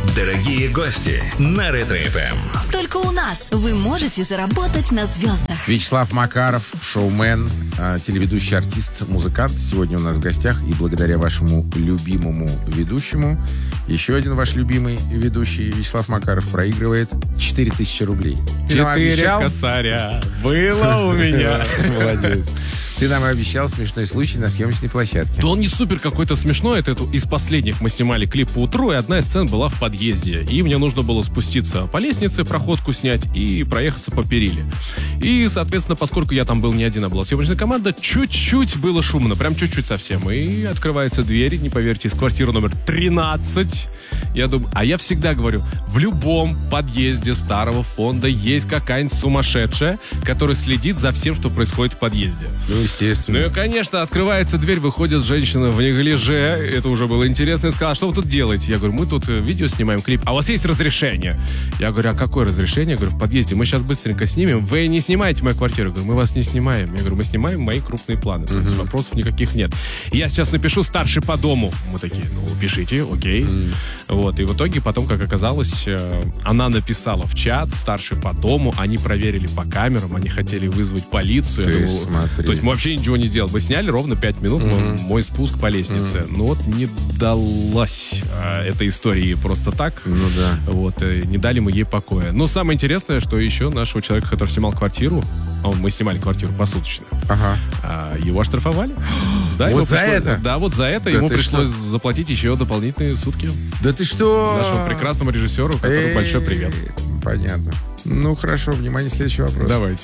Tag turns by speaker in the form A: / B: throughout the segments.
A: Дорогие гости на Ретро-ФМ.
B: Только у нас вы можете заработать на звездах.
C: Вячеслав Макаров, шоумен, телеведущий, артист, музыкант. Сегодня у нас в гостях. И благодаря вашему любимому ведущему, еще один ваш любимый ведущий, Вячеслав Макаров, проигрывает 4000 рублей.
D: 4 косаря было у меня.
C: Молодец. Ты нам обещал смешной случай на съемочной площадке.
D: Да он не супер какой-то смешной. Это из последних мы снимали клип по утру, и одна из сцен была в подъезде. И мне нужно было спуститься по лестнице, проходку снять и проехаться по периле. И, соответственно, поскольку я там был не один, а была съемочная команда, чуть-чуть было шумно, прям чуть-чуть совсем. И открывается дверь, не поверьте, из квартиры номер 13. Я думаю, а я всегда говорю, в любом подъезде старого фонда есть какая-нибудь сумасшедшая, которая следит за всем, что происходит в подъезде.
C: Ну, естественно.
D: Ну и, конечно, открывается дверь, выходит женщина в неглиже. Это уже было интересно. И сказала, что вы тут делаете? Я говорю, мы тут видео снимаем, клип. А у вас есть разрешение? Я говорю, а какое разрешение? Я говорю, в подъезде. Мы сейчас быстренько снимем. Вы не снимаете мою квартиру? Я говорю, мы вас не снимаем. Я говорю, мы снимаем мои крупные планы. То есть вопросов никаких нет. Я сейчас напишу старший по дому. Мы такие, ну, пишите, окей. Вот. И в итоге потом, как оказалось, она написала в чат, старший по дому. Они проверили по камерам. Они хотели вызвать полицию.
C: Ты
D: Я думаю,
C: смотри.
D: то есть мы вообще ничего не сделали. Мы сняли ровно 5 минут мой спуск по лестнице. Но вот не далась эта история просто так.
C: Ну да.
D: Вот, не дали мы ей покоя. Но самое интересное, что еще нашего человека, который снимал квартиру, мы снимали квартиру посуточно, его оштрафовали. Да,
C: Вот
D: ему
C: за
D: пришлось,
C: это?
D: Да, вот за это
C: Да
D: ему
C: ты
D: пришлось заплатить еще дополнительные сутки.
C: Да ты что?
D: Нашему прекрасному режиссеру, которому большой привет.
C: Понятно. Ну, хорошо, внимание, следующий вопрос.
D: Давайте.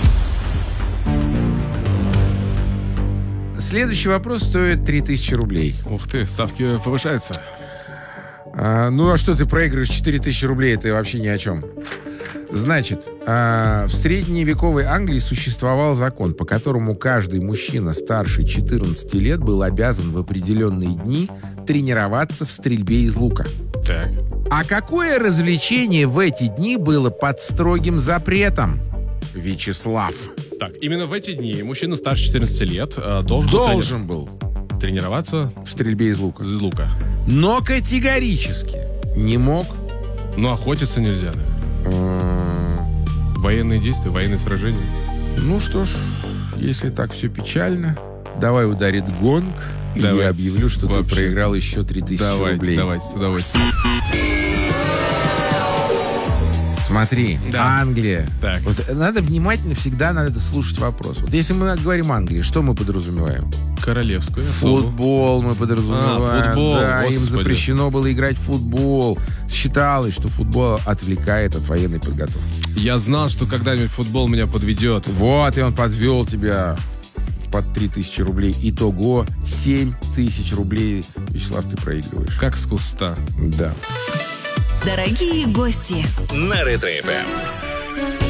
C: Следующий вопрос стоит 3000 рублей.
D: Ух ты, ставки повышаются.
C: Ну, а что ты проигрываешь 4000 рублей? Это вообще ни о чем. Значит, в средневековой Англии существовал закон, по которому каждый мужчина старше 14 лет был обязан в определенные дни тренироваться в стрельбе из лука.
D: Так.
C: А какое развлечение в эти дни было под строгим запретом? Вячеслав.
D: Так, именно в эти дни мужчина старше 14 лет должен
C: был
D: тренироваться
C: в стрельбе из лука.
D: из лука.
C: Но категорически не мог.
D: Но охотиться нельзя, наверное. Военные действия, военные сражения.
C: Ну что ж, если так все печально, давай ударит гонг, и
D: Давай.
C: я объявлю, что
D: Вообще.
C: ты проиграл еще 3000 рублей.
D: Давайте, с удовольствием.
C: Смотри,
D: Да.
C: Англия.
D: Так.
C: Вот надо внимательно, всегда надо слушать вопрос. Вот если мы говорим Англия, что мы подразумеваем?
D: Королевскую особу.
C: Футбол мы подразумеваем.
D: футбол,
C: Да, им
D: господи.
C: запрещено было играть в футбол. Считалось, что футбол отвлекает от военной подготовки.
D: Я знал, что когда-нибудь футбол меня подведет.
C: Вот, и он подвел тебя под 3000 рублей. Итого 7000 рублей. Вячеслав, ты проигрываешь.
D: Как с куста.
C: Да.
B: Дорогие гости,
A: На Ретро-ФМ.